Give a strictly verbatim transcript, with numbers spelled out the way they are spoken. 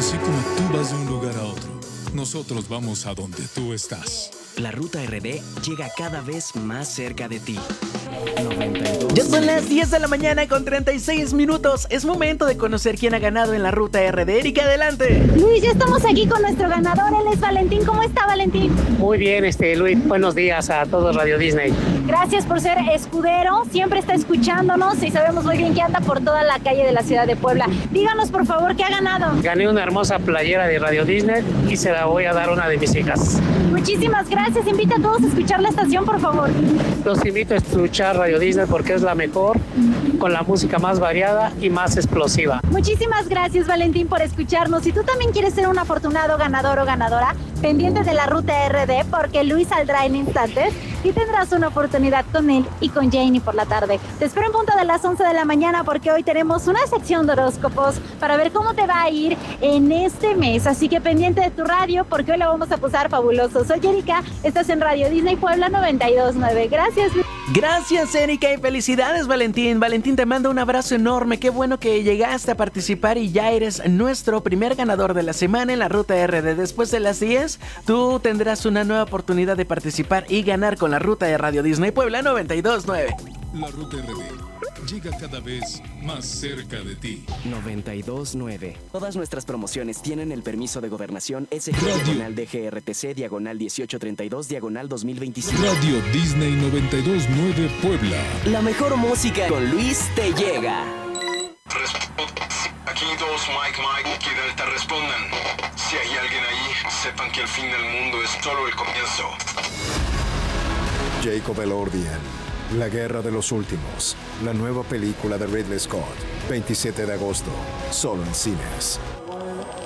Así como tú vas de un lugar a otro, nosotros vamos a donde tú estás. La Ruta R D llega cada vez más cerca de ti. Ya son las diez de la mañana con treinta y seis minutos. Es momento de conocer quién ha ganado en la Ruta R D. Erika, adelante. Luis, ya estamos aquí con nuestro ganador. Él es Valentín. ¿Cómo está, Valentín? Muy bien, este Luis. Buenos días a todos Radio Disney. Gracias por ser escudero. Siempre está escuchándonos y sabemos muy bien que anda por toda la calle de la ciudad de Puebla. Díganos, por favor, ¿qué ha ganado? Gané una hermosa playera de Radio Disney y se la voy a dar a una de mis hijas. Muchísimas gracias. Invita a todos a escuchar la estación, por favor. Los invito a escuchar Radio Disney porque es la mejor, con la música más variada y más explosiva. Muchísimas gracias, Valentín, por escucharnos. Si tú también quieres ser un afortunado ganador o ganadora, pendiente de la Ruta R D, porque Luis saldrá en instantes y tendrás una oportunidad con él y con Janie por la tarde. Te espero en punto de las once de la mañana porque hoy tenemos una sección de horóscopos para ver cómo te va a ir en este mes. Así que pendiente de tu radio porque hoy la vamos a pasar fabuloso. Soy Erika, estás en Radio Disney Puebla noventa y dos punto nueve. Gracias, Luis. Gracias, Erika, y felicidades, Valentín. Valentín, te mando un abrazo enorme. Qué bueno que llegaste a participar y ya eres nuestro primer ganador de la semana en la Ruta R D. Después de las diez, tú tendrás una nueva oportunidad de participar y ganar con la Ruta de Radio Disney Puebla noventa y dos punto nueve. La Ruta R D llega cada vez más cerca de ti. noventa y dos punto nueve. Todas nuestras promociones tienen el permiso de gobernación S G Radio. diagonal D G R T C diagonal dieciocho treinta y dos diagonal dos mil veinticinco. Radio Disney noventa y dos punto nueve Puebla. La mejor música con Luis te llega. Aquí dos Mike Mike que Delta respondan. Si hay alguien ahí, sepan que el fin del mundo es solo el comienzo. Jacob Elordian, La Guerra de los Últimos, la nueva película de Ridley Scott, veintisiete de agosto, solo en cines.